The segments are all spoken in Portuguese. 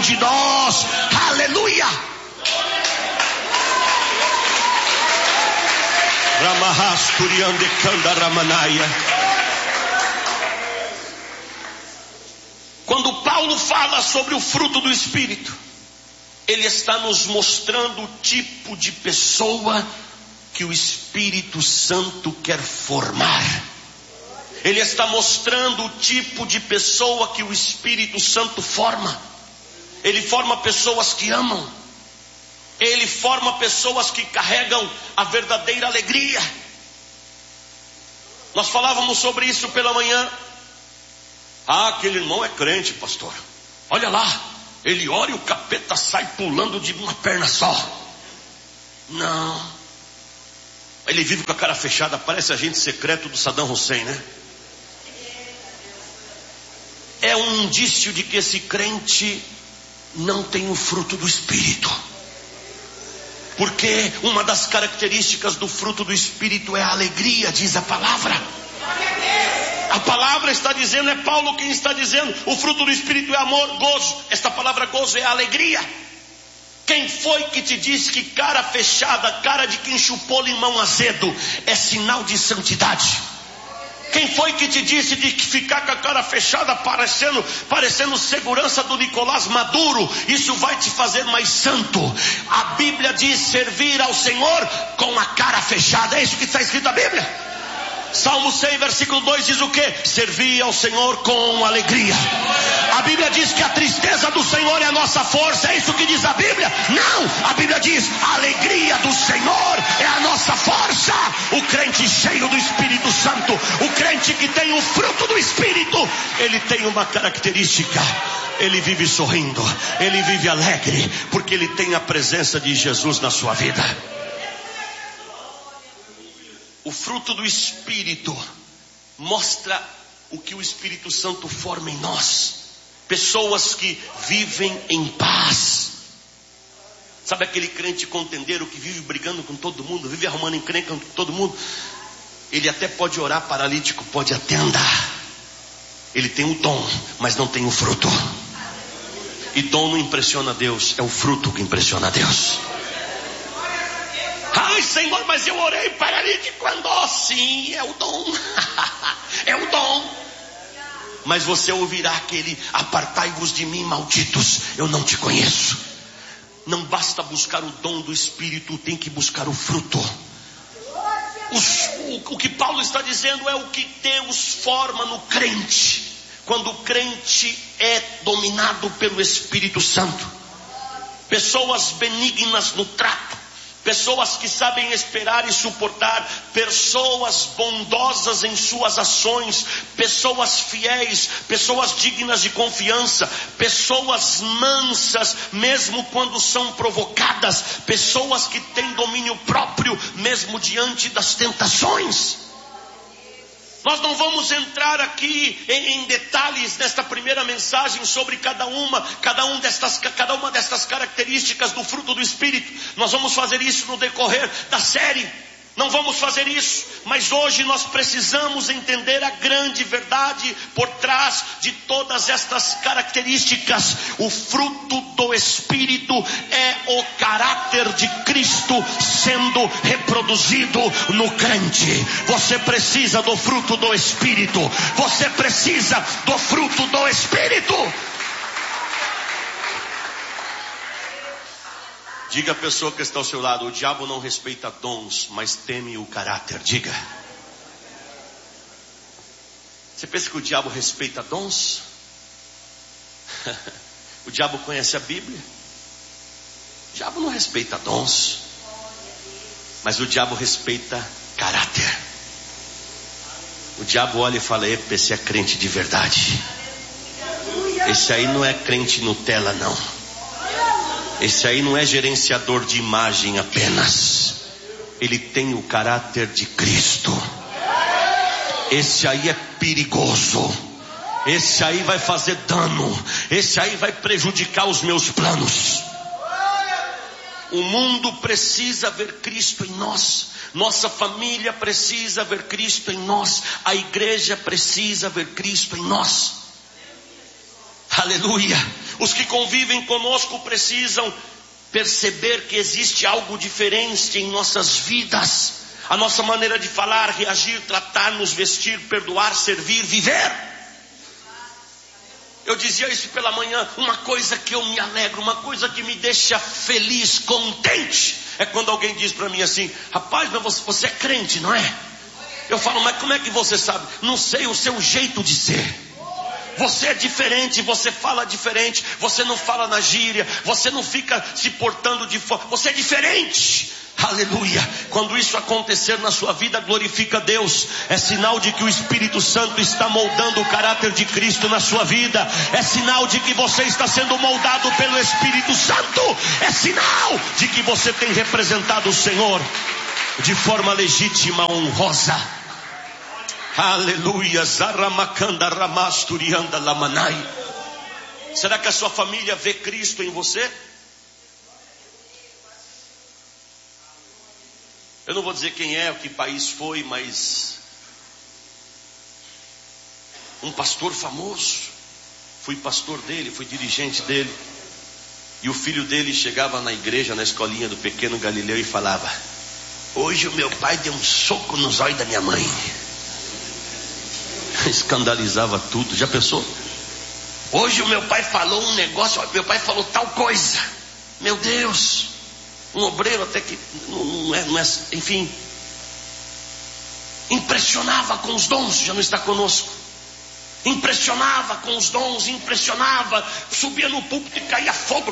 de nós. Aleluia. Quando Paulo fala sobre o fruto do Espírito, ele está nos mostrando o tipo de pessoa que o Espírito Santo quer formar. Ele está mostrando o tipo de pessoa que o Espírito Santo forma. Ele forma pessoas que amam. Ele forma pessoas que carregam a verdadeira alegria. Nós falávamos sobre isso pela manhã. Ah, aquele irmão é crente, pastor. Olha lá, ele ora e o capeta sai pulando de uma perna só. Não. Ele vive com a cara fechada, parece agente secreto do Saddam Hussein, né? É um indício de que esse crente não tem o fruto do Espírito. Porque uma das características do fruto do Espírito é a alegria, diz a palavra. A palavra está dizendo, é Paulo quem está dizendo, o fruto do Espírito é amor, gozo. Esta palavra gozo é alegria. Quem foi que te disse que cara fechada, cara de quem chupou limão azedo, é sinal de santidade? Quem foi que te disse de que ficar com a cara fechada parecendo segurança do Nicolás Maduro, isso vai te fazer mais santo? A Bíblia diz servir ao Senhor com a cara fechada. É isso que está escrito na Bíblia. Salmo 100, versículo 2 diz o que? Servir ao Senhor com alegria. A Bíblia diz que a tristeza do Senhor é a nossa força. É isso que diz a Bíblia? Não, a Bíblia diz a alegria do Senhor é a nossa força. O crente cheio do Espírito Santo, o crente que tem o fruto do Espírito, ele tem uma característica: ele vive sorrindo, ele vive alegre, porque ele tem a presença de Jesus na sua vida. O fruto do Espírito mostra o que o Espírito Santo forma em nós. Pessoas que vivem em paz. Sabe aquele crente contendeiro que vive brigando com todo mundo, vive arrumando encrenca com todo mundo? Ele até pode orar paralítico, pode até andar. Ele tem o dom, mas não tem o fruto. E dom não impressiona Deus, é o fruto que impressiona Deus. Ai, Senhor, mas eu orei, paralítico andou. Sim, é o dom. É o dom. Mas você ouvirá aquele: apartai-vos de mim, malditos, eu não te conheço. Não basta buscar o dom do Espírito, tem que buscar o fruto. O que Paulo está dizendo é o que Deus forma no crente, quando o crente é dominado pelo Espírito Santo. Pessoas benignas no trato, pessoas que sabem esperar e suportar, pessoas bondosas em suas ações, pessoas fiéis, pessoas dignas de confiança, pessoas mansas mesmo quando são provocadas, pessoas que têm domínio próprio mesmo diante das tentações. Nós não vamos entrar aqui em detalhes nesta primeira mensagem sobre cada uma destas características do fruto do Espírito. Nós vamos fazer isso no decorrer da série. Não vamos fazer isso, mas hoje nós precisamos entender a grande verdade por trás de todas estas características. O fruto do Espírito é o caráter de Cristo sendo reproduzido no crente. Você precisa do fruto do Espírito. Você precisa do fruto do Espírito. Diga à pessoa que está ao seu lado: o diabo não respeita dons, mas teme o caráter. Diga. Você pensa que o diabo respeita dons? O diabo conhece a Bíblia. O diabo não respeita dons, mas o diabo respeita caráter. O diabo olha e fala: epa, esse é crente de verdade. Esse aí não é crente Nutella, não. Esse aí não é gerenciador de imagem apenas. Ele tem o caráter de Cristo. Esse aí é perigoso. Esse aí vai fazer dano. Esse aí vai prejudicar os meus planos. O mundo precisa ver Cristo em nós. Nossa família precisa ver Cristo em nós. A igreja precisa ver Cristo em nós. Aleluia. Os que convivem conosco precisam perceber que existe algo diferente em nossas vidas. A nossa maneira de falar, reagir, tratar, nos vestir, perdoar, servir, viver. Eu dizia isso pela manhã, uma coisa que eu me alegro, uma coisa que me deixa feliz, contente, é quando alguém diz para mim assim: rapaz, mas você é crente, não é? Eu falo: mas como é que você sabe? Não sei, o seu jeito de ser. Você é diferente, você fala diferente, você não fala na gíria, você não fica se portando de fora, você é diferente. Aleluia. Quando isso acontecer na sua vida, glorifica a Deus. É sinal de que o Espírito Santo está moldando o caráter de Cristo na sua vida. É sinal de que você está sendo moldado pelo Espírito Santo. É sinal de que você tem representado o Senhor de forma legítima, honrosa. Aleluia. Zaramakanda ramasturianda lamanai. Será que a sua família vê Cristo em você? Eu não vou dizer quem é, que país foi, mas um pastor famoso. Fui pastor dele, fui dirigente dele. E o filho dele chegava na igreja, na escolinha do pequeno Galileu, e falava: hoje o meu pai deu um soco nos olhos da minha mãe. Escandalizava tudo. Já pensou? Hoje o meu pai falou um negócio, meu pai falou tal coisa. Meu Deus. Um obreiro até que não é, enfim, impressionava com os dons, já não está conosco. Impressionava com os dons, impressionava, subia no púlpito e caía fogo.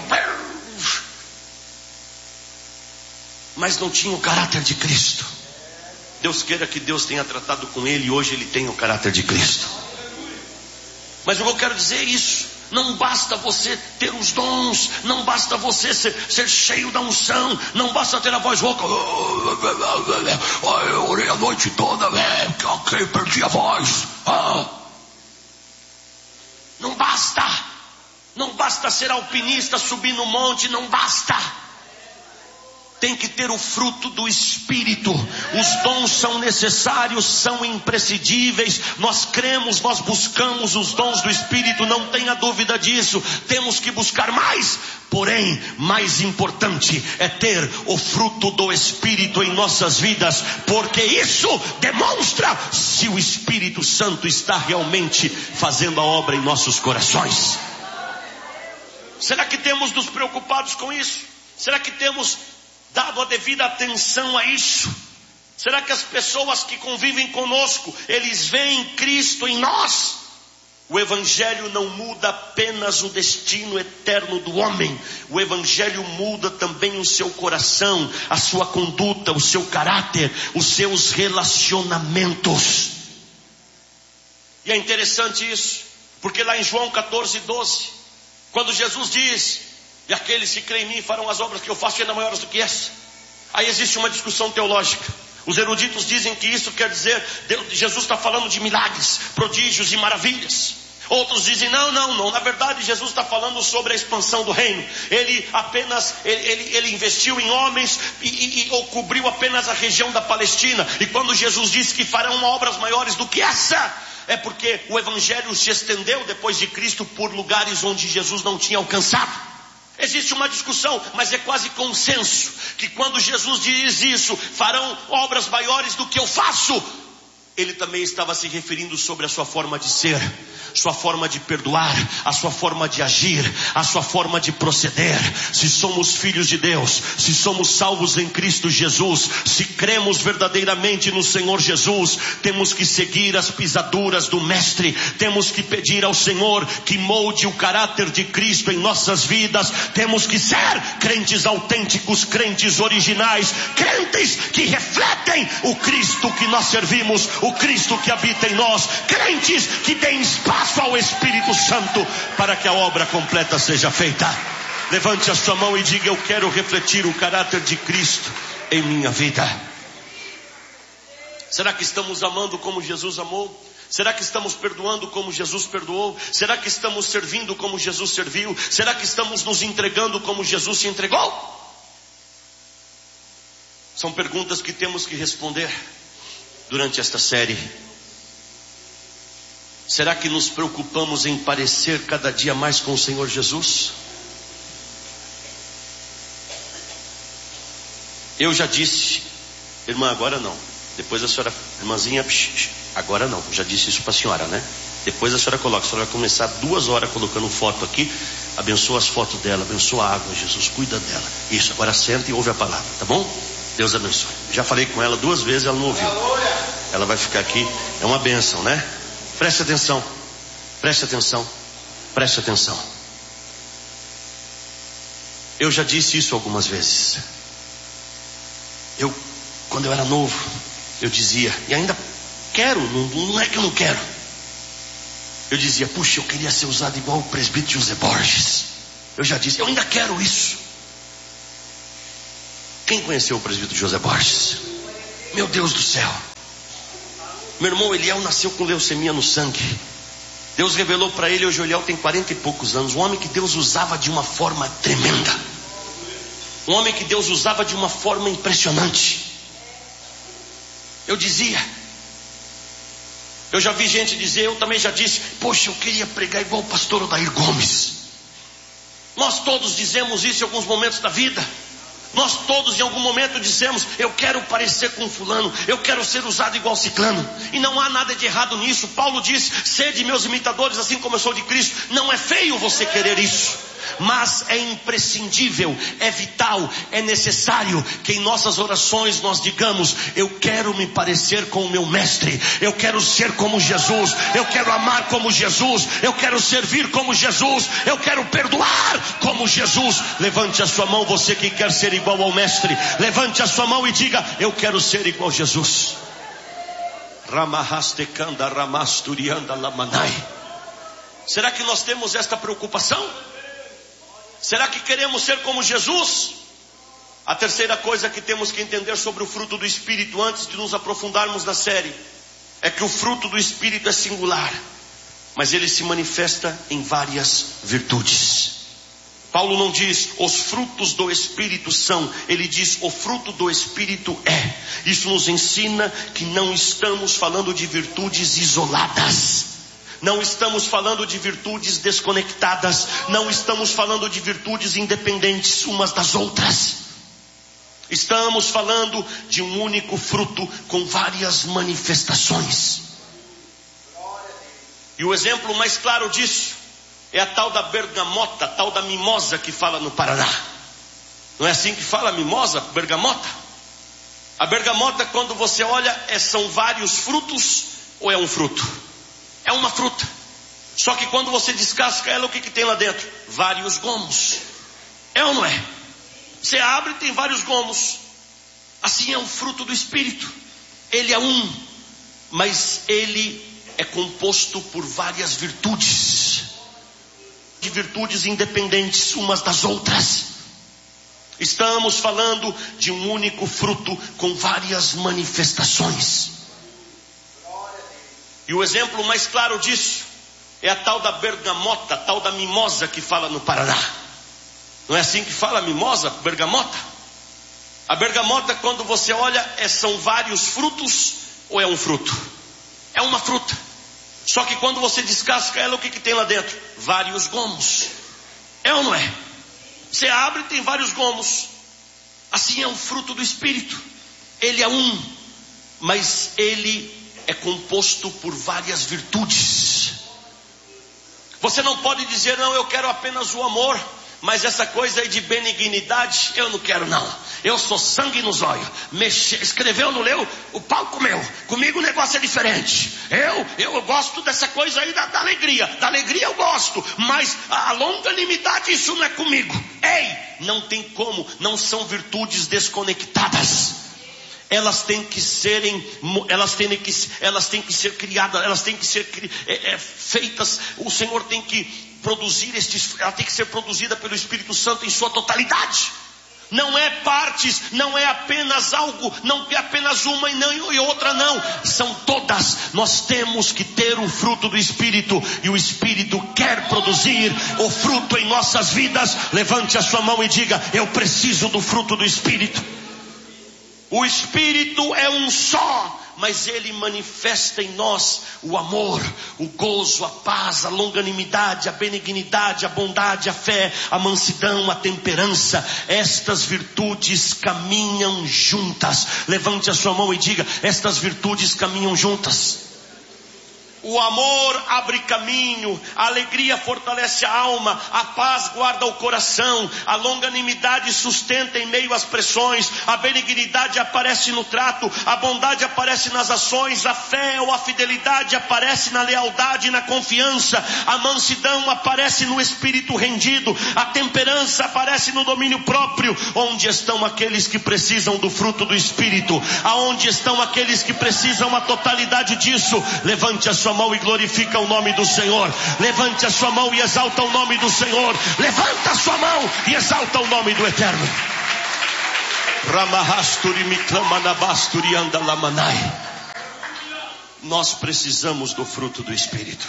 Mas não tinha o caráter de Cristo. Deus queira que Deus tenha tratado com ele e hoje ele tem o caráter de Cristo. Mas eu quero dizer isso. Não basta você ter os dons, não basta você ser cheio da unção, não basta ter a voz rouca. Eu orei a noite toda, ok, perdi a voz. Não basta ser alpinista, subir no monte, não basta. Tem que ter o fruto do Espírito. Os dons são necessários, são imprescindíveis. Nós cremos, nós buscamos os dons do Espírito, não tenha dúvida disso. Temos que buscar mais. Porém, mais importante é ter o fruto do Espírito em nossas vidas, porque isso demonstra se o Espírito Santo está realmente fazendo a obra em nossos corações. Será que temos nos preocupados com isso? Será que temos dado a devida atenção a isso? Será que as pessoas que convivem conosco, eles veem Cristo em nós? O Evangelho não muda apenas o destino eterno do homem. O Evangelho muda também o seu coração, a sua conduta, o seu caráter, os seus relacionamentos. E é interessante isso, porque lá em João 14:12, quando Jesus diz: e aqueles que creem em mim farão as obras que eu faço e ainda maiores do que essa. Aí existe uma discussão teológica. Os eruditos dizem que isso quer dizer, Jesus está falando de milagres, prodígios e maravilhas. Outros dizem, não, na verdade Jesus está falando sobre a expansão do reino. Ele apenas, ele investiu em homens ou cobriu apenas a região da Palestina. E quando Jesus disse que farão obras maiores do que essa, é porque o Evangelho se estendeu depois de Cristo por lugares onde Jesus não tinha alcançado. Existe uma discussão, mas é quase consenso, que quando Jesus diz isso, farão obras maiores do que eu faço, ele também estava se referindo sobre a sua forma de ser, sua forma de perdoar, a sua forma de agir, a sua forma de proceder. Se somos filhos de Deus, se somos salvos em Cristo Jesus, se cremos verdadeiramente no Senhor Jesus, temos que seguir as pisaduras do Mestre, temos que pedir ao Senhor que molde o caráter de Cristo em nossas vidas, temos que ser crentes autênticos, crentes originais, crentes que refletem o Cristo que nós servimos, o Cristo que habita em nós, crentes que deem espaço ao Espírito Santo para que a obra completa seja feita. Levante a sua mão e diga: eu quero refletir o caráter de Cristo em minha vida. Será que estamos amando como Jesus amou? Será que estamos perdoando como Jesus perdoou? Será que estamos servindo como Jesus serviu? Será que estamos nos entregando como Jesus se entregou? São perguntas que temos que responder durante esta série. Será que nos preocupamos em parecer cada dia mais com o Senhor Jesus? Eu já disse, irmã, agora não. Depois a senhora, irmãzinha, agora não. Já disse isso para a senhora, né? Depois a senhora coloca. A senhora vai começar 2 horas colocando foto aqui. Abençoa as fotos dela, abençoa a água, Jesus, cuida dela. Isso, agora senta e ouve a palavra, tá bom? Deus abençoe. Já falei com ela 2 vezes, ela não ouviu. Ela vai ficar aqui, é uma bênção, né? Preste atenção, preste atenção, preste atenção. Eu já disse isso algumas vezes. Quando eu era novo, eu dizia, e ainda quero, não é que eu não quero. Eu dizia, puxa, eu queria ser usado igual o presbítero José Borges. Eu já disse, eu ainda quero isso. Quem conheceu o presbítero José Borges? Meu Deus do céu. Meu irmão Eliel nasceu com leucemia no sangue. Deus revelou para ele, hoje o Eliel tem 40 e poucos anos. Um homem que Deus usava de uma forma tremenda. Um homem que Deus usava de uma forma impressionante. Eu dizia, eu já vi gente dizer, eu também já disse, poxa, eu queria pregar igual o pastor Odair Gomes. Nós todos dizemos isso em alguns momentos da vida. Nós todos em algum momento dizemos, eu quero parecer com fulano, eu quero ser usado igual ciclano. E não há nada de errado nisso. Paulo diz, sede meus imitadores assim como eu sou de Cristo. Não é feio você querer isso, mas é imprescindível, é vital, é necessário que em nossas orações nós digamos, eu quero me parecer com o meu mestre, eu quero ser como Jesus, eu quero amar como Jesus, eu quero servir como Jesus, eu quero perdoar como Jesus. Levante a sua mão, você que quer ser igual ao mestre, levante a sua mão e diga, eu quero ser igual a Jesus. Será que nós temos esta preocupação? Será que queremos ser como Jesus? A terceira coisa que temos que entender sobre o fruto do Espírito, antes de nos aprofundarmos na série, é que o fruto do Espírito é singular, mas ele se manifesta em várias virtudes. Paulo não diz, os frutos do Espírito são, ele diz, o fruto do Espírito é. Isso nos ensina que não estamos falando de virtudes isoladas. Não estamos falando de virtudes desconectadas. Não estamos falando de virtudes independentes umas das outras. Estamos falando de um único fruto com várias manifestações. E o exemplo mais claro disso é a tal da bergamota, a tal da mimosa que fala no Paraná. Não é assim que fala mimosa, bergamota? A bergamota, quando você olha, são vários frutos ou é um fruto? É uma fruta. Só que quando você descasca ela, o que tem lá dentro? Vários gomos. É ou não é? Você abre e tem vários gomos. Assim é o fruto do Espírito. Ele é um, mas ele é composto por várias virtudes. De virtudes independentes umas das outras. Estamos falando de um único fruto com várias manifestações. E o exemplo mais claro disso é a tal da bergamota, a tal da mimosa que fala no Paraná. Não é assim que fala mimosa, bergamota? A bergamota, quando você olha, são vários frutos ou é um fruto? É uma fruta. Só que quando você descasca ela, o que tem lá dentro? Vários gomos. É ou não é? Você abre e tem vários gomos. Assim é o fruto do Espírito. Ele é um, mas ele é composto por várias virtudes. Você não pode dizer, não, eu quero apenas o amor, mas essa coisa aí de benignidade, eu não quero não. Eu sou sangue nos olhos. Escreveu, não leu? O pau comeu. Comigo o negócio é diferente. Eu gosto dessa coisa aí da alegria. Da alegria eu gosto, mas a longanimidade, isso não é comigo. Ei, não tem como, não são virtudes desconectadas. Elas têm que ser criadas, elas têm que ser feitas. O Senhor tem que produzir ela tem que ser produzida pelo Espírito Santo em sua totalidade. Não é partes, não é apenas algo, não é apenas uma e outra não. São todas. Nós temos que ter o fruto do Espírito, e o Espírito quer produzir o fruto em nossas vidas. Levante a sua mão e diga: eu preciso do fruto do Espírito. O Espírito é um só, mas Ele manifesta em nós o amor, o gozo, a paz, a longanimidade, a benignidade, a bondade, a fé, a mansidão, a temperança. Estas virtudes caminham juntas. Levante a sua mão e diga: estas virtudes caminham juntas. O amor abre caminho, a alegria fortalece a alma, a paz guarda o coração, a longanimidade sustenta em meio às pressões, a benignidade aparece no trato, a bondade aparece nas ações, a fé ou a fidelidade aparece na lealdade e na confiança, a mansidão aparece no espírito rendido, a temperança aparece no domínio próprio. Onde estão aqueles que precisam do fruto do Espírito? Aonde estão aqueles que precisam a totalidade disso? Levante a sua mão e glorifica o nome do Senhor. Levante a sua mão e exalta o nome do Senhor. Levanta a sua mão e exalta o nome do Eterno. Nós precisamos do fruto do Espírito.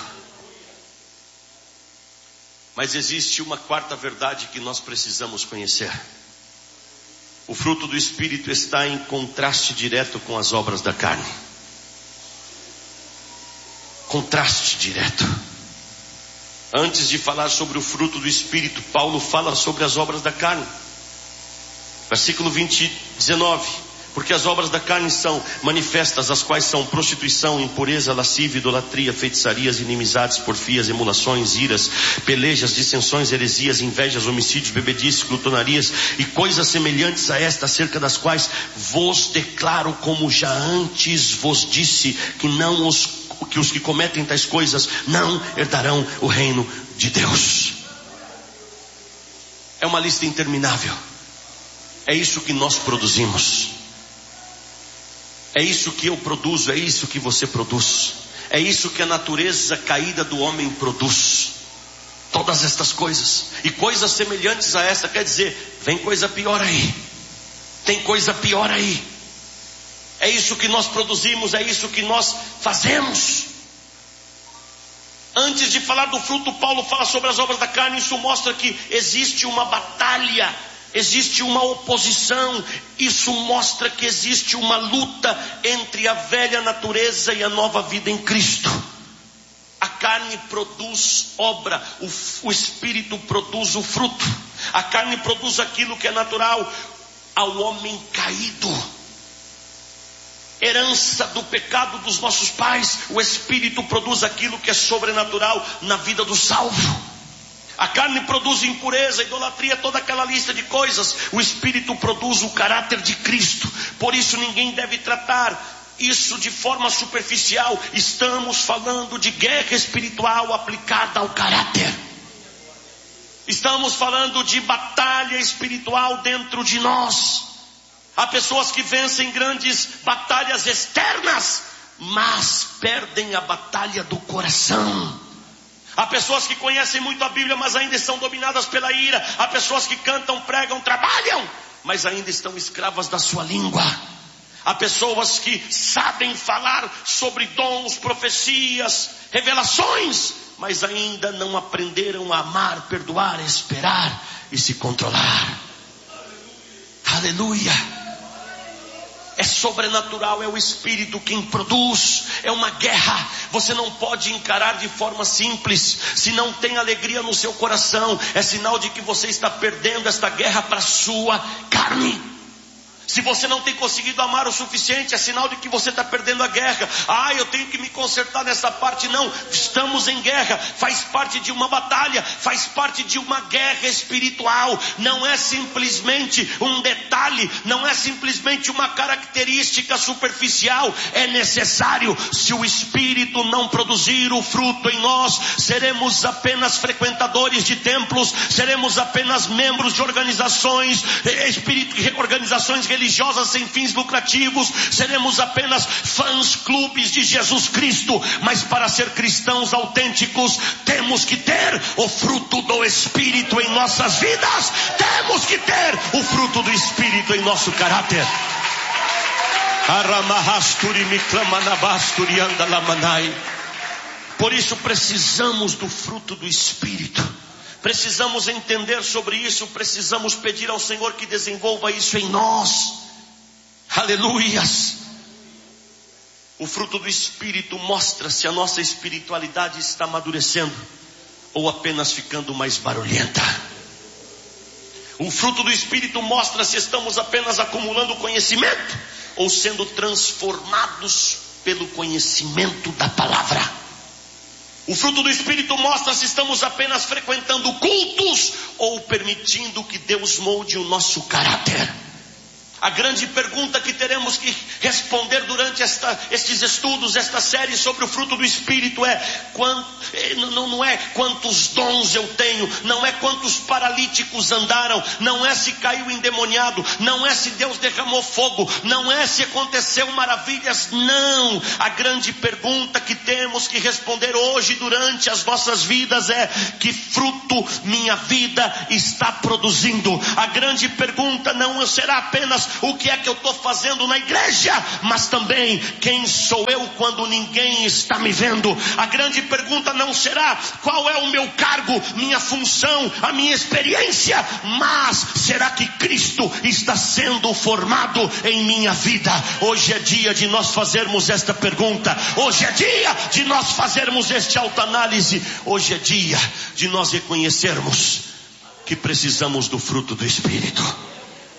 Mas existe uma quarta verdade que nós precisamos conhecer. O fruto do Espírito está em contraste direto com as obras da carne. Contraste direto. Antes de falar sobre o fruto do Espírito, Paulo fala sobre as obras da carne. Versículo 19. Porque as obras da carne são manifestas, as quais são prostituição, impureza, lascívia, idolatria, feitiçarias, inimizades, porfias, emulações, iras, pelejas, dissensões, heresias, invejas, homicídios, bebedices, glutonarias e coisas semelhantes a esta, acerca das quais vos declaro, como já antes vos disse, que os que cometem tais coisas não herdarão o reino de Deus. É uma lista interminável. É isso que nós produzimos. É isso que eu produzo, é isso que você produz. É isso que a natureza caída do homem produz. Todas estas coisas. E coisas semelhantes a essa, quer dizer, vem coisa pior aí. Tem coisa pior aí. É isso que nós produzimos, é isso que nós fazemos. Antes de falar do fruto, Paulo fala sobre as obras da carne. Isso mostra que existe uma batalha, existe uma oposição. Isso mostra que existe uma luta entre a velha natureza e a nova vida em Cristo. A carne produz obra, o Espírito produz o fruto. A carne produz aquilo que é natural ao homem caído. Herança do pecado dos nossos pais. O Espírito produz aquilo que é sobrenatural na vida do salvo. A carne produz impureza, idolatria, toda aquela lista de coisas. O Espírito produz o caráter de Cristo. Por isso ninguém deve tratar isso de forma superficial. Estamos falando de guerra espiritual aplicada ao caráter. Estamos falando de batalha espiritual dentro de nós. Há pessoas que vencem grandes batalhas externas, mas perdem a batalha do coração. Há pessoas que conhecem muito a Bíblia, mas ainda estão dominadas pela ira. Há pessoas que cantam, pregam, trabalham, mas ainda estão escravas da sua língua. Há pessoas que sabem falar sobre dons, profecias, revelações, mas ainda não aprenderam a amar, perdoar, esperar e se controlar. Aleluia. É sobrenatural, é o Espírito quem produz. É uma guerra. Você não pode encarar de forma simples. Se não tem alegria no seu coração, é sinal de que você está perdendo esta guerra para a sua carne. Se você não tem conseguido amar o suficiente, é sinal de que você está perdendo a guerra. Eu tenho que me consertar nessa parte. Não, estamos em guerra. Faz parte de uma batalha, faz parte de uma guerra espiritual. Não é simplesmente um detalhe, não é simplesmente uma característica superficial. É necessário. Se o Espírito não produzir o fruto em nós, seremos apenas frequentadores de templos, seremos apenas membros de organizações religiosas sem fins lucrativos, seremos apenas fãs clubes de Jesus Cristo. Mas para ser cristãos autênticos, temos que ter o fruto do Espírito em nossas vidas. Temos que ter o fruto do Espírito em nosso caráter. Por isso precisamos do fruto do Espírito. Precisamos entender sobre isso, precisamos pedir ao Senhor que desenvolva isso em nós. Aleluias. O fruto do Espírito mostra se a nossa espiritualidade está amadurecendo ou apenas ficando mais barulhenta. O fruto do Espírito mostra se estamos apenas acumulando conhecimento ou sendo transformados pelo conhecimento da palavra. O fruto do Espírito mostra se estamos apenas frequentando cultos ou permitindo que Deus molde o nosso caráter. A grande pergunta que teremos que responder durante estes estudos, esta série sobre o fruto do Espírito não é quantos dons eu tenho, não é quantos paralíticos andaram, não é se caiu endemoniado, não é se Deus derramou fogo, não é se aconteceu maravilhas, não. A grande pergunta que temos que responder hoje durante as nossas vidas é: que fruto minha vida está produzindo? A grande pergunta não será apenas o que é que eu estou fazendo na igreja, mas também quem sou eu quando ninguém está me vendo. A grande pergunta não será qual é o meu cargo, minha função, a minha experiência, mas será que Cristo está sendo formado em minha vida? Hoje é dia de nós fazermos esta pergunta, hoje é dia de nós fazermos este autoanálise, hoje é dia de nós reconhecermos que precisamos do fruto do Espírito.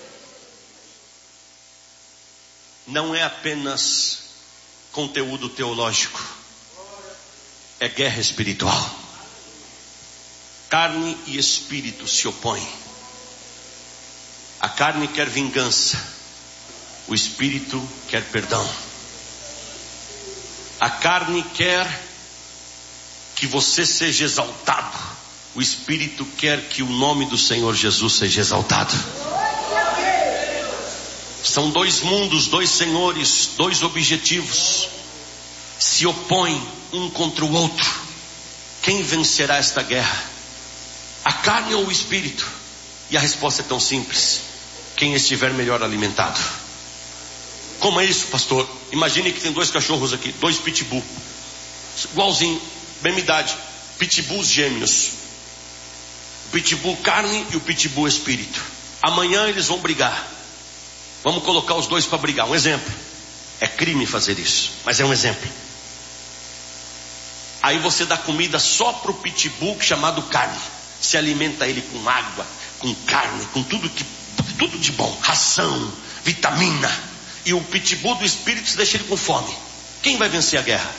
Não é apenas conteúdo teológico, é guerra espiritual. Carne e espírito se opõem. A carne quer vingança, o espírito quer perdão. A carne quer que você seja exaltado, o espírito quer que o nome do Senhor Jesus seja exaltado. São dois mundos, dois senhores, dois objetivos, se opõem um contra o outro. Quem vencerá esta guerra? A carne ou o espírito? E a resposta é tão simples: quem estiver melhor alimentado. Como é isso, pastor? Imagine que tem dois cachorros aqui, dois pitbull, igualzinho, mesma idade, pitbulls gêmeos. O pitbull carne e o pitbull espírito. Amanhã eles vão brigar. Vamos colocar os dois para brigar. Um exemplo. É crime fazer isso, mas é um exemplo. Aí você dá comida só para o pitbull chamado carne. Se alimenta ele com água, com carne, com tudo de bom. Ração, vitamina. E o pitbull do espírito se deixa ele com fome. Quem vai vencer a guerra?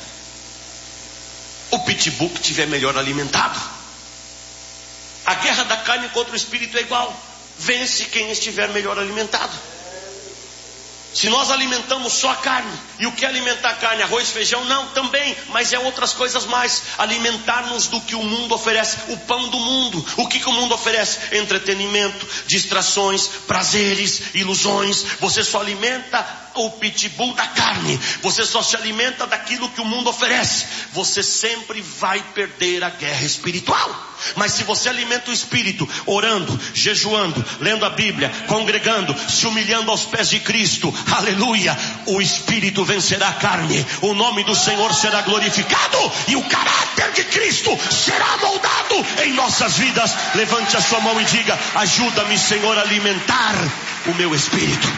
O pitbull que estiver melhor alimentado. A guerra da carne contra o espírito é igual. Vence quem estiver melhor alimentado. Se nós alimentamos só a carne, e o que é alimentar a carne? Arroz, feijão? Não, também, mas é outras coisas mais. Alimentar-nos do que o mundo oferece, o pão do mundo. O que o mundo oferece? Entretenimento, distrações, prazeres, ilusões. Você só alimenta o pitbull da carne, você só se alimenta daquilo que o mundo oferece. Você sempre vai perder a guerra espiritual. Mas se você alimenta o espírito, orando, jejuando, lendo a Bíblia, congregando, se humilhando aos pés de Cristo, aleluia, o espírito vencerá a carne, o nome do Senhor será glorificado e o caráter de Cristo será moldado em nossas vidas. Levante a sua mão e diga: ajuda-me, Senhor, a alimentar o meu espírito.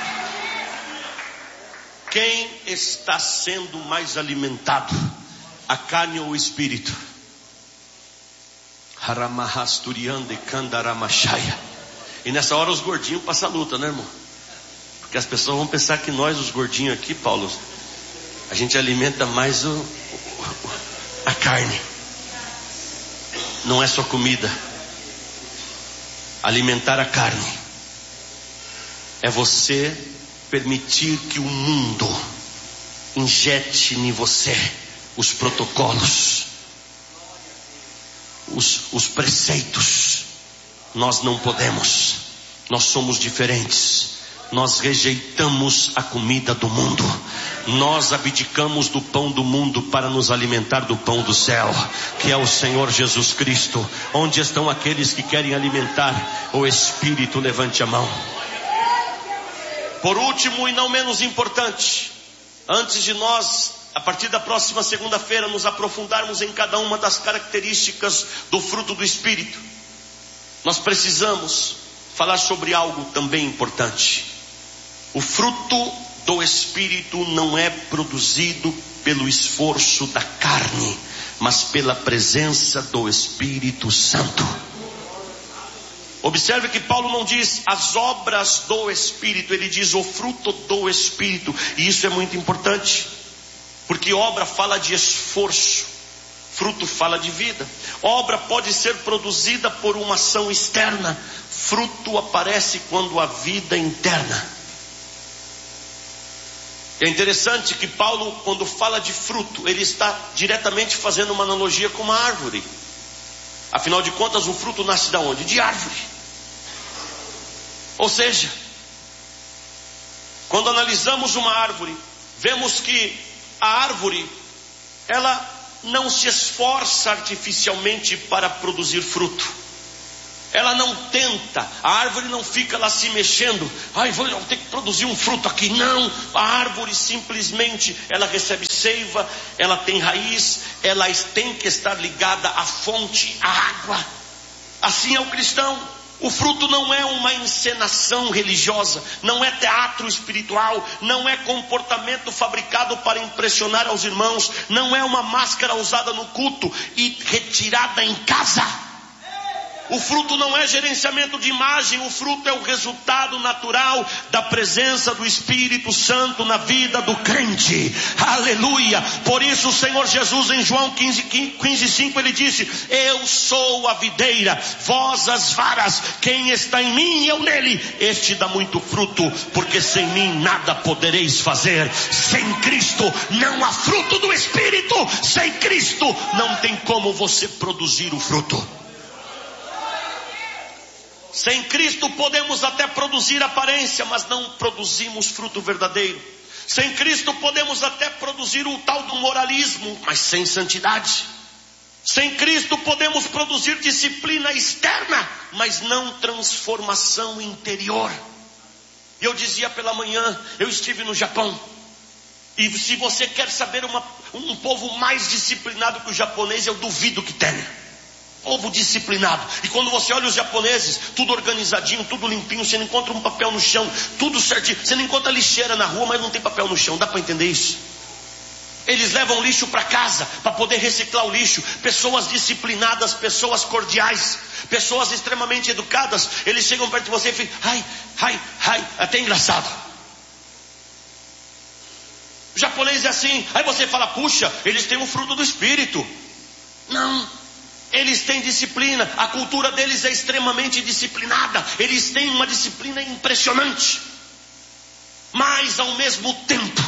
Quem está sendo mais alimentado, a carne ou o espírito? E nessa hora os gordinhos passam a luta, né, irmão? Porque as pessoas vão pensar que nós, os gordinhos aqui, Paulo, a gente alimenta mais a carne. Não é só comida. Alimentar a carne é você permitir que o mundo injete em você os protocolos, os preceitos. Nós não podemos, nós somos diferentes. Nós rejeitamos a comida do mundo, nós abdicamos do pão do mundo para nos alimentar do pão do céu, que é o Senhor Jesus Cristo. Onde estão aqueles que querem alimentar o Espírito? Levante a mão. Por último e não menos importante, antes de nós, a partir da próxima segunda-feira, nos aprofundarmos em cada uma das características do fruto do Espírito, nós precisamos falar sobre algo também importante. O fruto do Espírito não é produzido pelo esforço da carne, mas pela presença do Espírito Santo. Observe que Paulo não diz as obras do Espírito, ele diz o fruto do Espírito. E isso é muito importante, porque obra fala de esforço, fruto fala de vida. Obra pode ser produzida por uma ação externa, fruto aparece quando a vida é interna. É interessante que Paulo, quando fala de fruto, ele está diretamente fazendo uma analogia com uma árvore. Afinal de contas, o fruto nasce de onde? De árvore. Ou seja, quando analisamos uma árvore, vemos que a árvore, ela não se esforça artificialmente para produzir fruto. Ela não tenta, a árvore não fica lá se mexendo. Vou ter que produzir um fruto aqui. Não, a árvore simplesmente, ela recebe seiva, ela tem raiz, ela tem que estar ligada à fonte, à água. Assim é o cristão. O fruto não é uma encenação religiosa, não é teatro espiritual, não é comportamento fabricado para impressionar aos irmãos, não é uma máscara usada no culto e retirada em casa. O fruto não é gerenciamento de imagem, o fruto é o resultado natural da presença do Espírito Santo na vida do crente. Aleluia! Por isso o Senhor Jesus em João 15:5 ele disse: eu sou a videira, vós as varas, quem está em mim e eu nele, este dá muito fruto, porque sem mim nada podereis fazer. Sem Cristo não há fruto do Espírito, sem Cristo não tem como você produzir o fruto. Sem Cristo podemos até produzir aparência, mas não produzimos fruto verdadeiro. Sem Cristo podemos até produzir o tal do moralismo, mas sem santidade. Sem Cristo podemos produzir disciplina externa, mas não transformação interior. Eu dizia pela manhã, eu estive no Japão. E se você quer saber um povo mais disciplinado que o japonês, eu duvido que tenha. Povo disciplinado. E quando você olha os japoneses, tudo organizadinho, tudo limpinho, você não encontra um papel no chão, tudo certinho. Você não encontra lixeira na rua, mas não tem papel no chão. Dá para entender isso? Eles levam lixo para casa para poder reciclar o lixo. Pessoas disciplinadas, pessoas cordiais, pessoas extremamente educadas. Eles chegam perto de você e ficam ai, até engraçado. O japonês é assim. Aí você fala, puxa, eles têm um fruto do Espírito. Não. Eles têm disciplina, a cultura deles é extremamente disciplinada, eles têm uma disciplina impressionante. Mas ao mesmo tempo,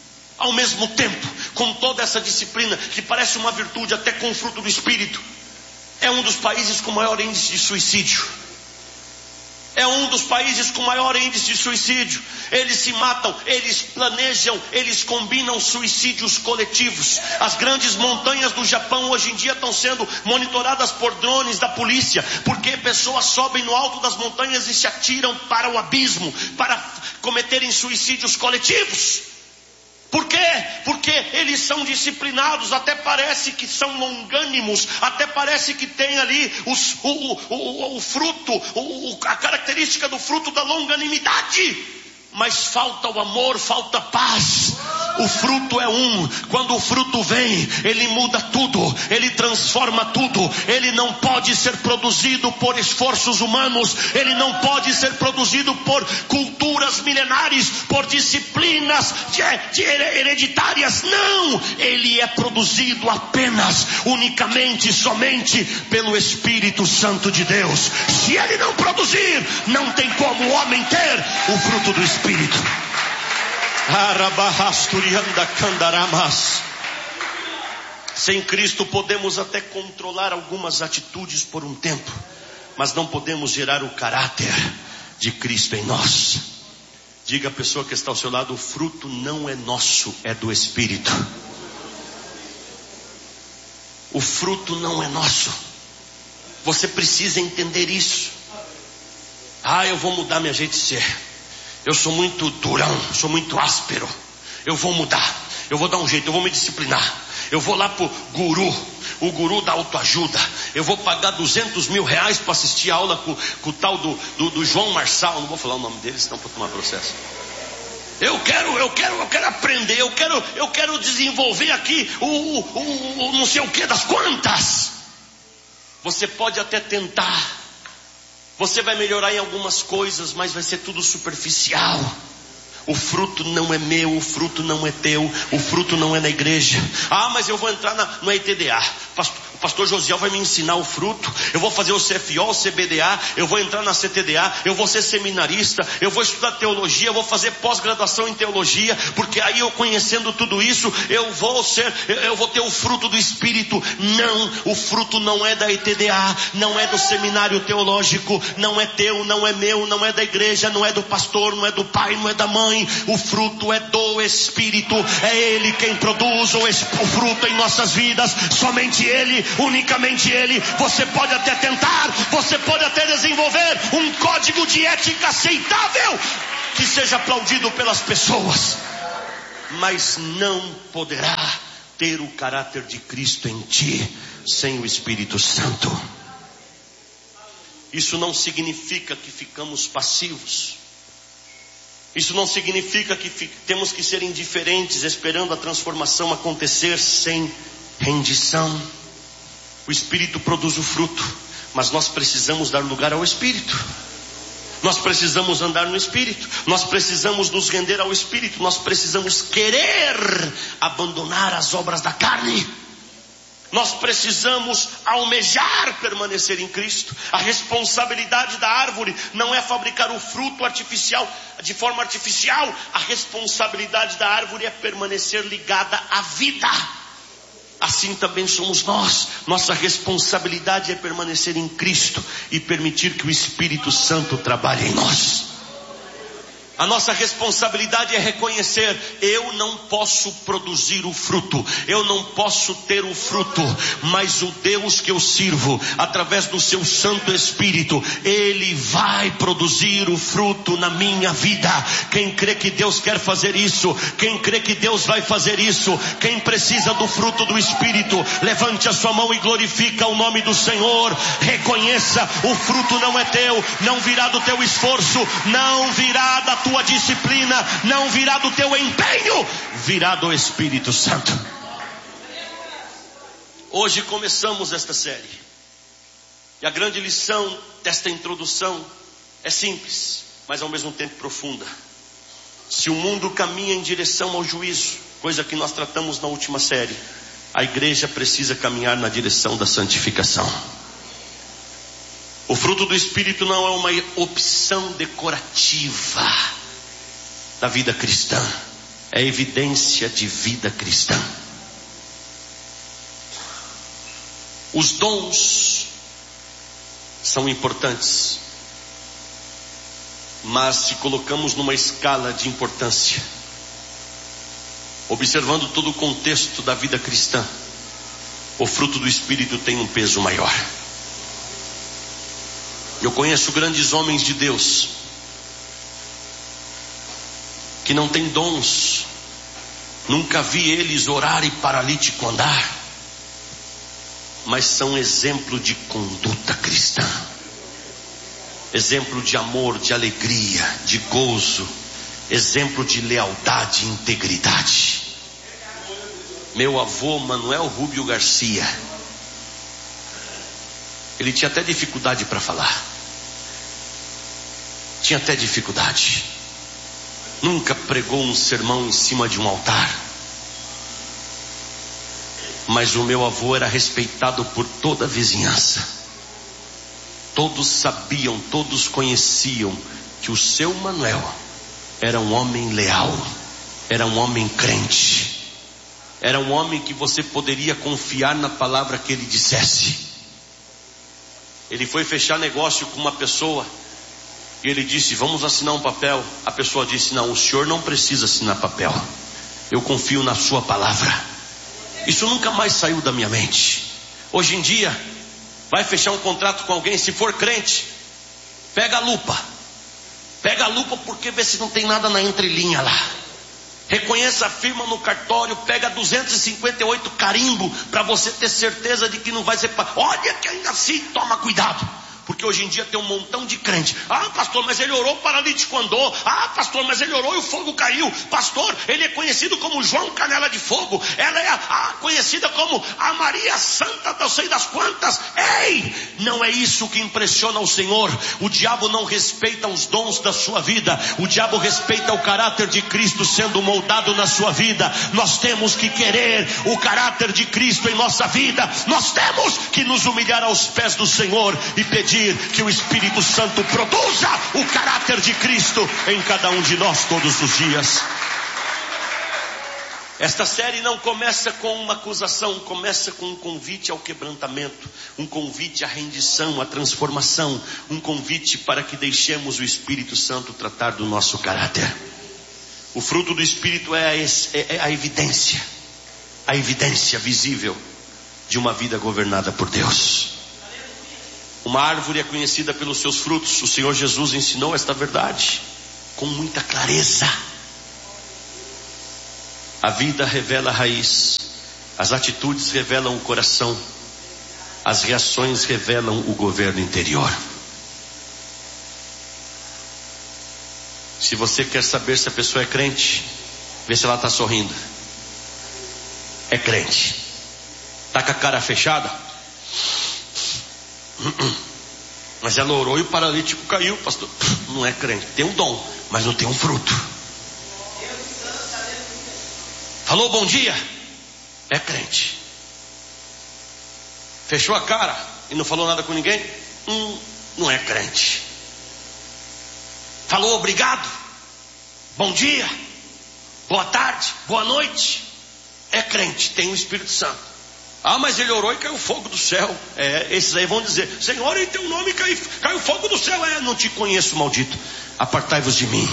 com toda essa disciplina, que parece uma virtude até com o fruto do Espírito, é um dos países com maior índice de suicídio. É um dos países com maior índice de suicídio. Eles se matam, eles planejam, eles combinam suicídios coletivos. As grandes montanhas do Japão hoje em dia estão sendo monitoradas por drones da polícia, porque pessoas sobem no alto das montanhas e se atiram para o abismo, para cometerem suicídios coletivos. Por quê? Porque eles são disciplinados, até parece que são longânimos, até parece que tem ali o fruto, a característica do fruto da longanimidade. Mas falta o amor, falta a paz. O fruto é um. Quando o fruto vem, ele muda tudo, ele transforma tudo. Ele não pode ser produzido por esforços humanos, ele não pode ser produzido por culturas milenares, por disciplinas hereditárias. Não, ele é produzido apenas, unicamente, somente pelo Espírito Santo de Deus. Se ele não produzir, não tem como o homem ter o fruto do Espírito. Sem Cristo podemos até controlar algumas atitudes por um tempo, mas não podemos gerar o caráter de Cristo em nós. Diga à pessoa que está ao seu lado: o fruto não é nosso, é do Espírito. O fruto não é nosso. Você precisa entender isso. Eu vou mudar meu jeito de ser. Eu sou muito durão, sou muito áspero. Eu vou mudar, eu vou dar um jeito, eu vou me disciplinar. Eu vou lá pro guru, o guru da autoajuda. Eu vou pagar 200 mil reais para assistir a aula com o tal do João Marçal. Não vou falar o nome dele, senão vou tomar processo. Eu quero aprender, eu quero desenvolver aqui o não sei o que das quantas. Você pode até tentar, você vai melhorar em algumas coisas, mas vai ser tudo superficial. O fruto não é meu, o fruto não é teu, o fruto não é na igreja. Ah, mas eu vou entrar no ETDA. O pastor Josiel vai me ensinar o fruto. Eu vou fazer o CFO, o CBDA, eu vou entrar na CTDA, eu vou ser seminarista, eu vou estudar teologia, eu vou fazer pós-graduação em teologia, porque aí eu conhecendo tudo isso, eu vou ter o fruto do Espírito. Não, o fruto não é da ETDA, não é do seminário teológico, não é teu, não é meu, não é da igreja, não é do pastor, não é do pai, não é da mãe. O fruto é do Espírito, é Ele quem produz o fruto em nossas vidas, somente Ele, unicamente Ele. Você pode até tentar, você pode até desenvolver um código de ética aceitável, que seja aplaudido pelas pessoas, mas não poderá ter o caráter de Cristo em ti, sem o Espírito Santo. Isso não significa que ficamos passivos. Isso não significa que temos que ser indiferentes, esperando a transformação acontecer sem rendição. O Espírito produz o fruto, mas nós precisamos dar lugar ao Espírito. Nós precisamos andar no Espírito. Nós precisamos nos render ao Espírito. Nós precisamos querer abandonar as obras da carne. Nós precisamos almejar permanecer em Cristo. A responsabilidade da árvore não é fabricar o fruto artificial, de forma artificial. A responsabilidade da árvore é permanecer ligada à vida. Assim também somos nós. Nossa responsabilidade é permanecer em Cristo e permitir que o Espírito Santo trabalhe em nós. A nossa responsabilidade é reconhecer: eu não posso produzir o fruto, eu não posso ter o fruto, mas o Deus que eu sirvo, através do seu Santo Espírito, Ele vai produzir o fruto na minha vida. Quem crê que Deus quer fazer isso, quem crê que Deus vai fazer isso, quem precisa do fruto do Espírito, levante a sua mão e glorifica o nome do Senhor. Reconheça: o fruto não é teu, não virá do teu esforço, não virá da tua disciplina, não virá do teu empenho, virá do Espírito Santo. Hoje começamos esta série, e a grande lição desta introdução é simples, mas ao mesmo tempo profunda. Se o mundo caminha em direção ao juízo, coisa que nós tratamos na última série, a igreja precisa caminhar na direção da santificação. O fruto do Espírito não é uma opção decorativa da vida cristã, é evidência de vida cristã. Os dons são importantes, mas se colocamos numa escala de importância, observando todo o contexto da vida cristã, o fruto do Espírito tem um peso maior. Eu conheço grandes homens de Deus que não têm dons, nunca vi eles orar e paralítico andar, mas são exemplo de conduta cristã, exemplo de amor, de alegria, de gozo, exemplo de lealdade e integridade. Meu avô Manuel Rubio Garcia, ele tinha até dificuldade para falar, tinha até dificuldade. Nunca pregou um sermão em cima de um altar, mas o meu avô era respeitado por toda a vizinhança. Todos sabiam, todos conheciam que o seu Manuel era um homem leal, era um homem crente, era um homem que você poderia confiar na palavra que ele dissesse. Ele foi fechar negócio com uma pessoa e ele disse: vamos assinar um papel. A pessoa disse: não, o senhor não precisa assinar papel, eu confio na sua palavra. Isso nunca mais saiu da minha mente. Hoje em dia, vai fechar um contrato com alguém, se for crente, pega a lupa porque vê se não tem nada na entrelinha lá. Reconheça a firma no cartório, pega 258 carimbo para você ter certeza de que não vai ser. Olha que ainda assim, toma cuidado, Porque hoje em dia tem um montão de crente. Ah, pastor, mas ele orou, o paralítico andou. Ah, pastor, mas ele orou e o fogo caiu. Pastor, ele é conhecido como João Canela de Fogo. Ela é conhecida como a Maria Santa, não sei das quantas. Ei, não é isso que impressiona o Senhor. O diabo não respeita os dons da sua vida. O diabo respeita o caráter de Cristo sendo moldado na sua vida. Nós temos que querer o caráter de Cristo em nossa vida. Nós temos que nos humilhar aos pés do Senhor e pedir que o Espírito Santo produza o caráter de Cristo em cada um de nós todos os dias. Esta série não começa com uma acusação, começa com um convite ao quebrantamento, um convite à rendição, à transformação, um convite para que deixemos o Espírito Santo tratar do nosso caráter. O fruto do Espírito é a evidência visível de uma vida governada por Deus. Uma árvore é conhecida pelos seus frutos. O Senhor Jesus ensinou esta verdade com muita clareza. A vida revela a raiz, as atitudes revelam o coração, as reações revelam o governo interior. Se você quer saber se a pessoa é crente, vê se ela está sorrindo. É crente. Está com a cara fechada? Mas ela orou e o paralítico caiu, pastor. Não é crente. Tem um dom, mas não tem um fruto. Falou bom dia? É crente. Fechou a cara e não falou nada com ninguém? Não é crente. Falou obrigado, bom dia, boa tarde, boa noite. É crente, tem o Espírito Santo. Ah, mas ele orou e caiu fogo do céu. Esses aí vão dizer: Senhor, em teu nome caiu fogo do céu. Não te conheço, maldito. Apartai-vos de mim.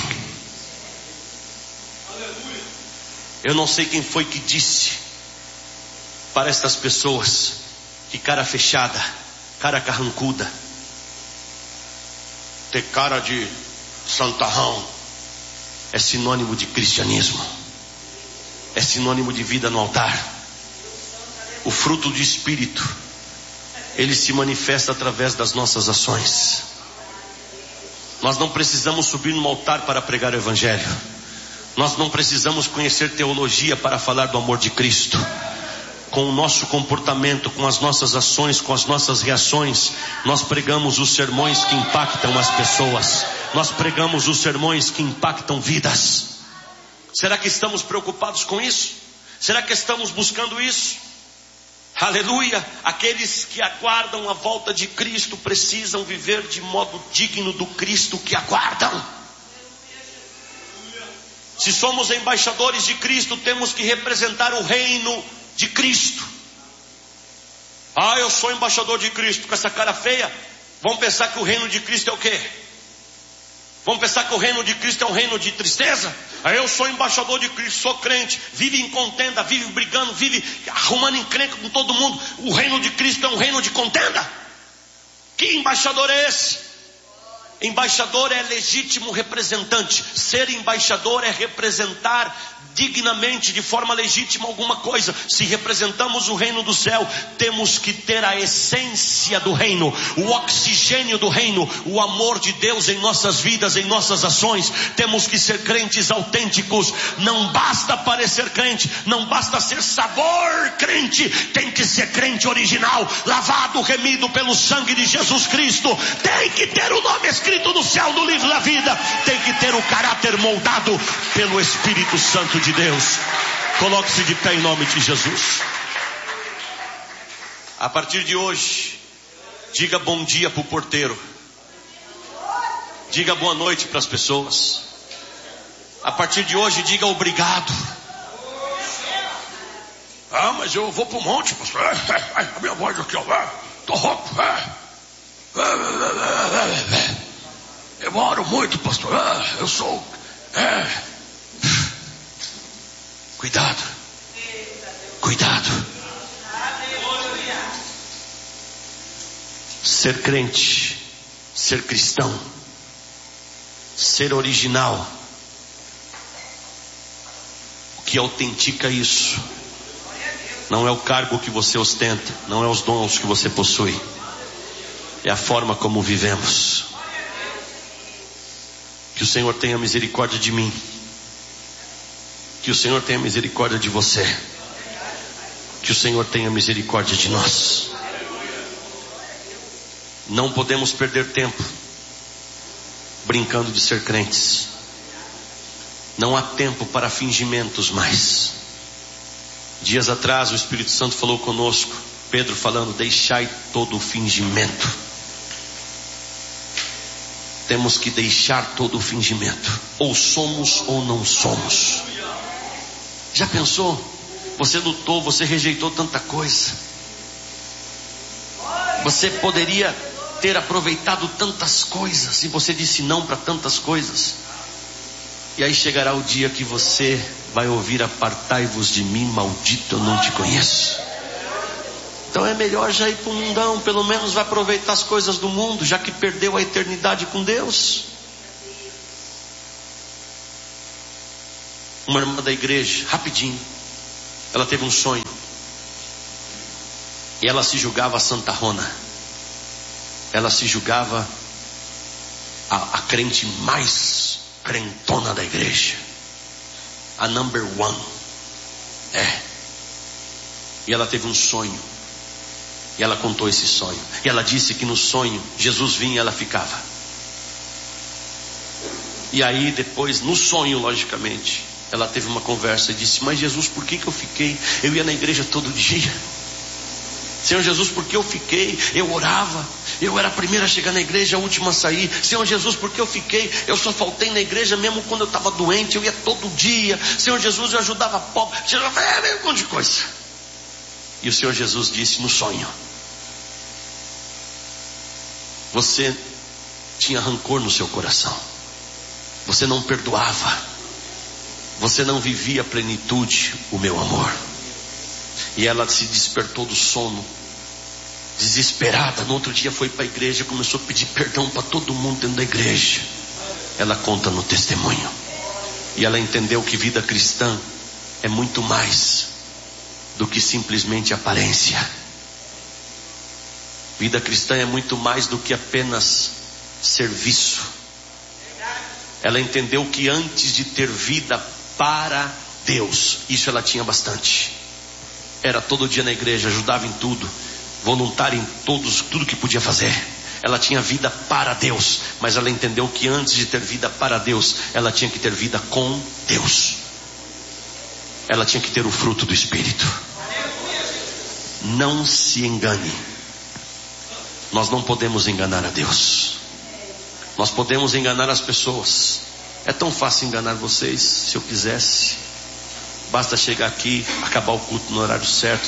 Aleluia. Eu não sei quem foi que disse para estas pessoas que cara fechada, cara carrancuda, ter cara de santarrão é sinônimo de cristianismo, é sinônimo de vida no altar. O fruto do Espírito, ele se manifesta através das nossas ações. Nós não precisamos subir no altar para pregar o Evangelho. Nós não precisamos conhecer teologia para falar do amor de Cristo. Com o nosso comportamento, com as nossas ações, com as nossas reações, nós pregamos os sermões que impactam as pessoas. Nós pregamos os sermões que impactam vidas. Será que estamos preocupados com isso? Será que estamos buscando isso? Aleluia! Aqueles que aguardam a volta de Cristo precisam viver de modo digno do Cristo que aguardam. Se somos embaixadores de Cristo, temos que representar o reino de Cristo. Ah, eu sou embaixador de Cristo, com essa cara feia. Vão pensar que o reino de Cristo é o quê? Vão pensar que o reino de Cristo é um reino de tristeza? Eu sou embaixador de Cristo, sou crente, vive em contenda, vive brigando, vive arrumando encrenca com todo mundo. O reino de Cristo é um reino de contenda? Que embaixador é esse? Embaixador é legítimo representante. Ser embaixador é representar dignamente, de forma legítima, alguma coisa. Se representamos o reino do céu, temos que ter a essência do reino, o oxigênio do reino, o amor de Deus em nossas vidas, em nossas ações. Temos que ser crentes autênticos. Não basta parecer crente, não basta ser sabor crente, tem que ser crente original, lavado, remido pelo sangue de Jesus Cristo. Tem que ter o nome escrito no céu, no livro da vida. Tem que ter o caráter moldado pelo Espírito Santo de Deus. Coloque-se de pé em nome de Jesus. A partir de hoje, diga bom dia para o porteiro. Diga boa noite para as pessoas. A partir de hoje, diga obrigado. Ah, mas eu vou para o monte, pastor. A minha voz aqui, ó. Tô rouco. Eu oro muito, pastor. Eu sou. Cuidado. Cuidado. Ser crente, ser cristão, ser original. O que autentica isso não é o cargo que você ostenta, não é os dons que você possui, é a forma como vivemos. Que o Senhor tenha misericórdia de mim. Que o Senhor tenha misericórdia de você. Que o Senhor tenha misericórdia de nós. Não podemos perder tempo brincando de ser crentes. Não há tempo para fingimentos mais. Dias atrás o Espírito Santo falou conosco, Pedro falando: deixai todo o fingimento. Temos que deixar todo o fingimento. Ou somos ou não somos. Já pensou? Você lutou, você rejeitou tanta coisa. Você poderia ter aproveitado tantas coisas e você disse não para tantas coisas. E aí chegará o dia que você vai ouvir: apartai-vos de mim, maldito, eu não te conheço. Então é melhor já ir para o mundão. Pelo menos vai aproveitar as coisas do mundo, já que perdeu a eternidade com Deus. Uma irmã da igreja, rapidinho, ela teve um sonho. E ela se julgava Santa Rona. Ela se julgava a crente mais crentona da igreja. A number one. E ela teve um sonho. E ela contou esse sonho. E ela disse que no sonho Jesus vinha e ela ficava. E aí depois, no sonho, logicamente, ela teve uma conversa e disse: mas Jesus, por que eu fiquei? Eu ia na igreja todo dia. Senhor Jesus, por que eu fiquei? Eu orava, eu era a primeira a chegar na igreja, a última a sair. Senhor Jesus, por que eu fiquei? Eu só faltei na igreja mesmo quando eu estava doente, eu ia todo dia. Senhor Jesus, eu ajudava pobre. Senhor, um monte de coisa. E o Senhor Jesus disse no sonho: você tinha rancor no seu coração. Você não perdoava. Você não vivia a plenitude, o meu amor. E ela se despertou do sono, desesperada. No outro dia foi para a igreja e começou a pedir perdão para todo mundo dentro da igreja. Ela conta no testemunho. E ela entendeu que vida cristã é muito mais do que simplesmente aparência. Vida cristã é muito mais do que apenas serviço. Ela entendeu que antes de ter vida para Deus, isso ela tinha bastante. Era todo dia na igreja, ajudava em tudo, voluntária em tudo que podia fazer. Ela tinha vida para Deus, mas ela entendeu que antes de ter vida para Deus, ela tinha que ter vida com Deus. Ela tinha que ter o fruto do Espírito. Não se engane. Nós não podemos enganar a Deus. Nós podemos enganar as pessoas. É tão fácil enganar vocês. Se eu quisesse, basta chegar aqui, acabar o culto no horário certo,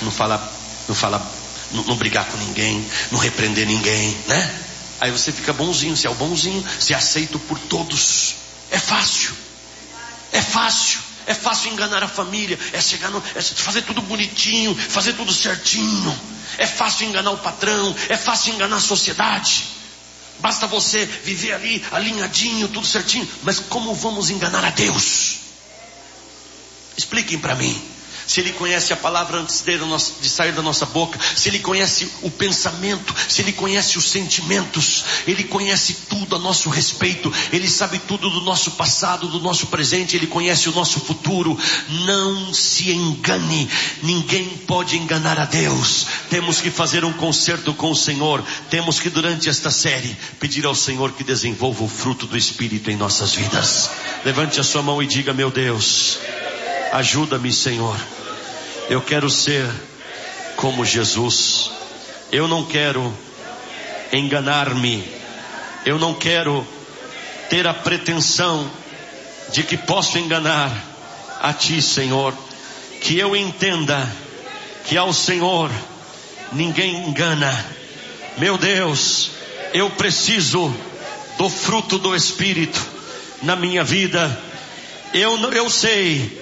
não brigar com ninguém, não repreender ninguém, né? Aí você fica bonzinho. Se é o bonzinho, se é aceito por todos. É fácil. É fácil. É fácil enganar a família. É fazer tudo bonitinho, fazer tudo certinho. É fácil enganar o patrão. É fácil enganar a sociedade. Basta você viver ali alinhadinho, tudo certinho. Mas como vamos enganar a Deus? Expliquem para mim. Se Ele conhece a palavra antes de sair da nossa boca, se Ele conhece o pensamento, se Ele conhece os sentimentos, Ele conhece tudo a nosso respeito, Ele sabe tudo do nosso passado, do nosso presente, Ele conhece o nosso futuro. Não se engane, ninguém pode enganar a Deus. Temos que fazer um concerto com o Senhor. Temos que, durante esta série, pedir ao Senhor que desenvolva o fruto do Espírito em nossas vidas. Levante a sua mão e diga: meu Deus, ajuda-me, Senhor. Eu quero ser como Jesus. Eu não quero enganar-me. Eu não quero ter a pretensão de que posso enganar a Ti, Senhor. Que eu entenda que ao Senhor ninguém engana. Meu Deus, eu preciso do fruto do Espírito na minha vida. Eu sei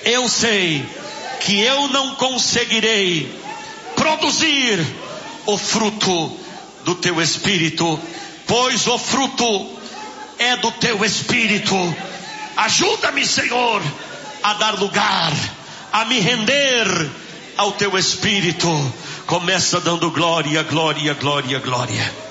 que eu não conseguirei produzir o fruto do Teu Espírito, pois o fruto é do Teu Espírito. Ajuda-me, Senhor, a dar lugar, a me render ao Teu Espírito. Começa dando glória, glória, glória, glória.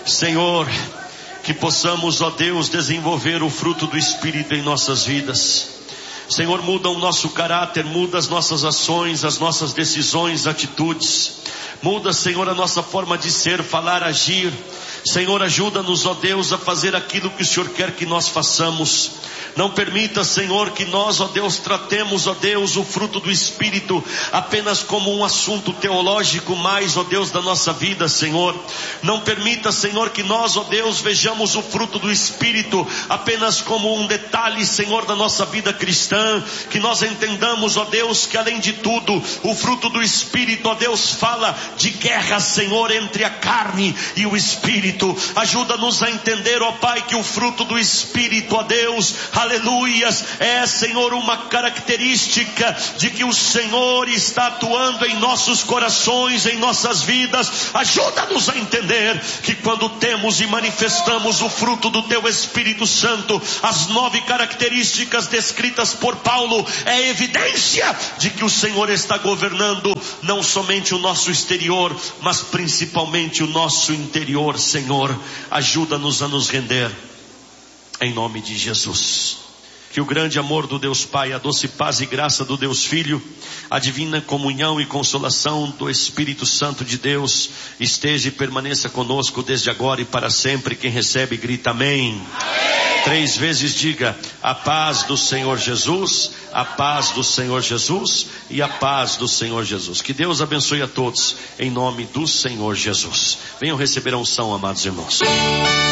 Senhor, que possamos, ó Deus, desenvolver o fruto do Espírito em nossas vidas. Senhor, muda o nosso caráter, muda as nossas ações, as nossas decisões, atitudes. Muda, Senhor, a nossa forma de ser, falar, agir. Senhor, ajuda-nos, ó Deus, a fazer aquilo que o Senhor quer que nós façamos. Não permita, Senhor, que nós, ó Deus, tratemos, ó Deus, o fruto do Espírito apenas como um assunto teológico mais, ó Deus, da nossa vida, Senhor. Não permita, Senhor, que nós, ó Deus, vejamos o fruto do Espírito apenas como um detalhe, Senhor, da nossa vida cristã. Que nós entendamos, ó Deus, que além de tudo, o fruto do Espírito, ó Deus, fala de guerra, Senhor, entre a carne e o Espírito. Ajuda-nos a entender, ó Pai, que o fruto do Espírito, ó Deus, aleluias, é, Senhor, uma característica de que o Senhor está atuando em nossos corações, em nossas vidas. Ajuda-nos a entender que quando temos e manifestamos o fruto do Teu Espírito Santo, as 9 características descritas por Paulo, é evidência de que o Senhor está governando não somente o nosso exterior, mas principalmente o nosso interior. Senhor, ajuda-nos a nos render em nome de Jesus. Que o grande amor do Deus Pai, a doce paz e graça do Deus Filho, a divina comunhão e consolação do Espírito Santo de Deus esteja e permaneça conosco desde agora e para sempre. Quem recebe grita amém. 3 vezes diga: a paz do Senhor Jesus, a paz do Senhor Jesus e a paz do Senhor Jesus. Que Deus abençoe a todos em nome do Senhor Jesus. Venham receber a unção, amados irmãos.